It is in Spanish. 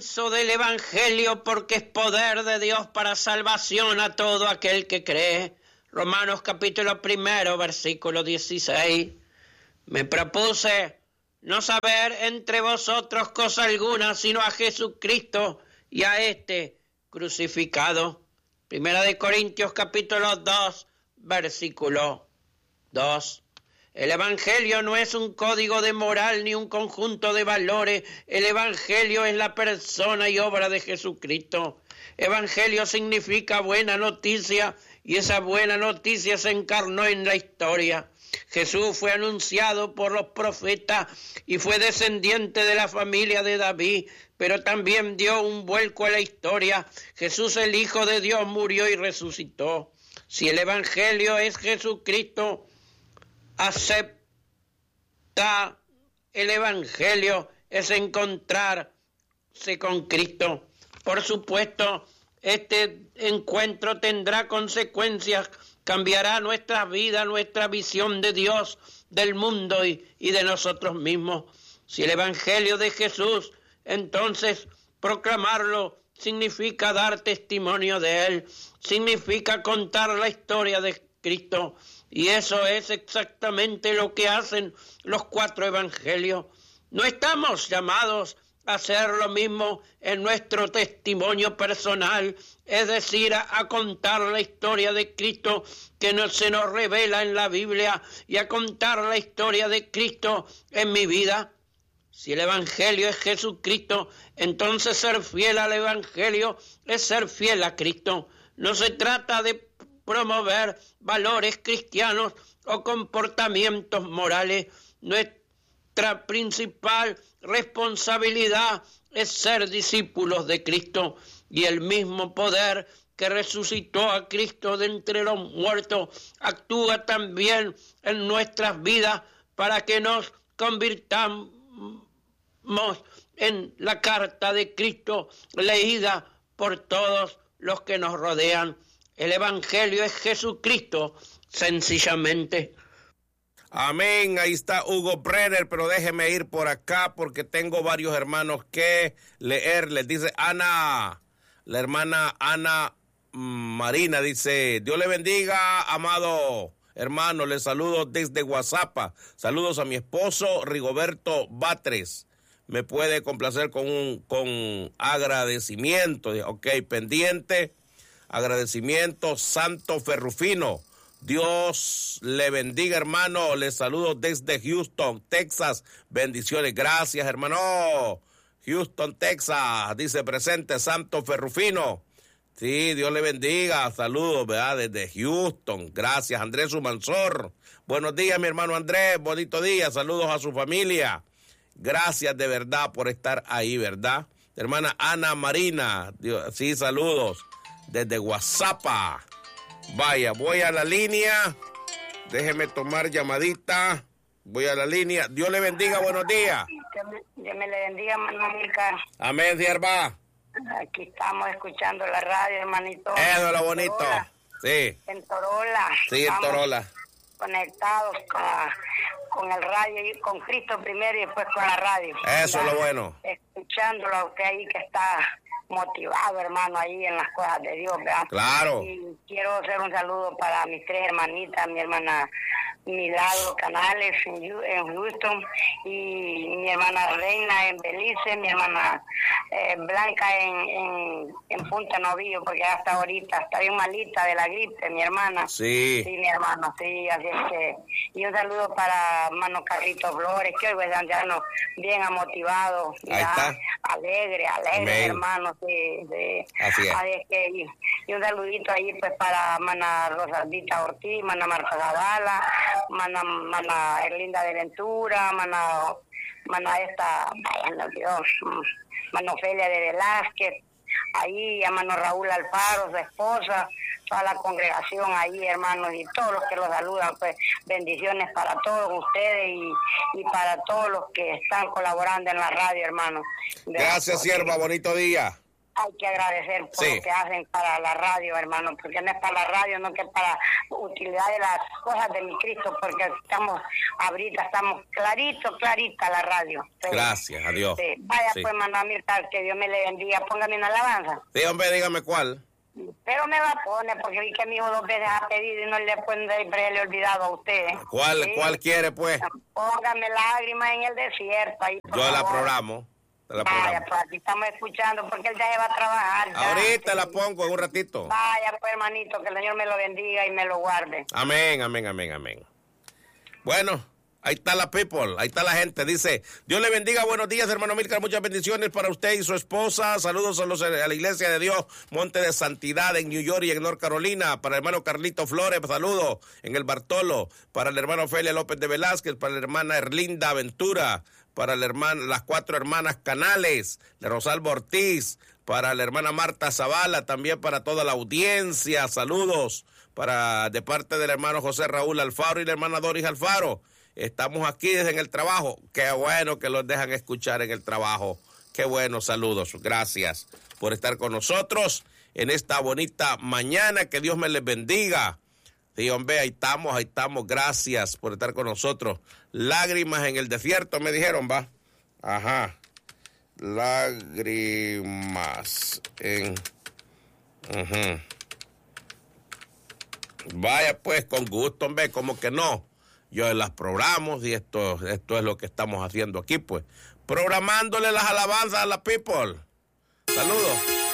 avanzo del Evangelio porque es poder de Dios para salvación a todo aquel que cree. Romanos capítulo 1, versículo 16. Me propuse no saber entre vosotros cosa alguna sino a Jesucristo y a este crucificado. Primera de Corintios capítulo 2, versículo 2. El Evangelio no es un código de moral ni un conjunto de valores. El Evangelio es la persona y obra de Jesucristo. Evangelio significa buena noticia y esa buena noticia se encarnó en la historia. Jesús fue anunciado por los profetas y fue descendiente de la familia de David, pero también dio un vuelco a la historia. Jesús, el Hijo de Dios, murió y resucitó. Si el Evangelio es Jesucristo, acepta el Evangelio, es encontrarse con Cristo. Por supuesto, este encuentro tendrá consecuencias, cambiará nuestra vida, nuestra visión de Dios, del mundo y de nosotros mismos. Si el Evangelio de Jesús, entonces proclamarlo significa dar testimonio de Él, significa contar la historia de Cristo. Y eso es exactamente lo que hacen los 4 evangelios. No estamos llamados a hacer lo mismo en nuestro testimonio personal, es decir, a contar la historia de Cristo que se nos revela en la Biblia y a contar la historia de Cristo en mi vida. Si el Evangelio es Jesucristo, entonces ser fiel al Evangelio es ser fiel a Cristo. No se trata de promover valores cristianos o comportamientos morales. Nuestra principal responsabilidad es ser discípulos de Cristo, y el mismo poder que resucitó a Cristo de entre los muertos actúa también en nuestras vidas para que nos convirtamos en la carta de Cristo leída por todos los que nos rodean. El Evangelio es Jesucristo, sencillamente. Amén, ahí está Hugo Brenner, pero déjeme ir por acá porque tengo varios hermanos que leer. Les dice Ana, la hermana Ana Marina, dice: Dios le bendiga, amado hermano, les saludo desde WhatsApp. Saludos a mi esposo Rigoberto Batres. Me puede complacer con agradecimiento. Ok, pendiente. Agradecimiento, Santo Ferrufino. Dios le bendiga, hermano. Les saludo desde Houston, Texas. Bendiciones. Gracias, hermano. Houston, Texas. Dice presente Santo Ferrufino. Sí, Dios le bendiga. Saludos, ¿verdad? Desde Houston. Gracias, Andrés Sumansor. Buenos días, mi hermano Andrés. Bonito día. Saludos a su familia. Gracias de verdad por estar ahí, ¿verdad? Hermana Ana Marina. Sí, saludos. Desde WhatsApp. Vaya, voy a la línea. Déjeme tomar llamadita. Voy a la línea. Dios le bendiga, buenos días. Dios me le bendiga, hermano Milcar. Amén, sierva. Aquí estamos escuchando la radio, hermanito. Eso es lo bonito. Sí. En Torola. Sí, en Torola. Conectados con el radio, y con Cristo primero y después con la radio. Eso es lo bueno. Escuchándolo a usted ahí que está motivado, hermano, ahí en las cosas de Dios, ¿verdad? Claro. Y quiero hacer un saludo para mis 3 hermanitas, mi hermana Milagro Canales en Houston, y mi hermana Reina en Belice, mi hermana Blanca en Punta Novillo, porque hasta ahorita está bien malita de la gripe, mi hermana. Sí. Sí, mi hermano, sí, así es que... Y un saludo para hermano Carlitos Flores, que hoy es anciano bien motivado, ahí está. alegre, Amén. Hermano, sí. Así es. Así es que, y un saludito ahí pues para mana Rosaldita Ortiz, mana Marta Zavala, mana Erlinda de Ventura, mana esta, Dios, mana Ofelia de Velázquez, ahí a mano Raúl Alfaro, su esposa, toda la congregación ahí, hermanos, y todos los que los saludan, pues bendiciones para todos ustedes y para todos los que están colaborando en la radio, hermanos. Gracias, sierva, bonito día. hay que agradecer por lo que hacen para la radio, hermano, porque no es para la radio, no que es para utilidad de las cosas de mi Cristo, porque estamos clarita la radio. Gracias a Dios. Sí. Vaya, pues, hermano Mirta, que Dios me le bendiga, póngame una alabanza. Sí, hombre, dígame cuál. Pero me va a poner, porque vi que mi hijo 2 veces ha pedido y no le he olvidado a usted. ¿Cuál quiere, pues? Póngame Lágrimas en el Desierto. Ahí, yo la programo. Vaya, pues aquí estamos escuchando porque él ya se va a trabajar. Ahorita la pongo en un ratito. Vaya, pues, hermanito, que el Señor me lo bendiga y me lo guarde. Amén. Bueno, ahí está la people, ahí está la gente. Dice, Dios le bendiga, buenos días, hermano Milcar, muchas bendiciones para usted y su esposa. Saludos a la Iglesia de Dios, Monte de Santidad en New York y en North Carolina. Para el hermano Carlito Flores, saludos en el Bartolo. Para el hermano Ofelia López de Velázquez, para la hermana Erlinda Ventura, para las 4 hermanas Canales, de Rosalba Ortiz, para la hermana Marta Zavala, también para toda la audiencia, saludos de parte del hermano José Raúl Alfaro y la hermana Doris Alfaro. Estamos aquí desde el trabajo, qué bueno que los dejan escuchar en el trabajo, qué bueno, saludos, gracias por estar con nosotros en esta bonita mañana, que Dios me les bendiga. Sí, hombre, ahí estamos, gracias por estar con nosotros. Lágrimas en el Desierto, me dijeron, va. Ajá. Lágrimas en... Vaya, pues, con gusto, hombre, como que no. Yo las programo y esto es lo que estamos haciendo aquí, pues. Programándole las alabanzas a la people. Saludos.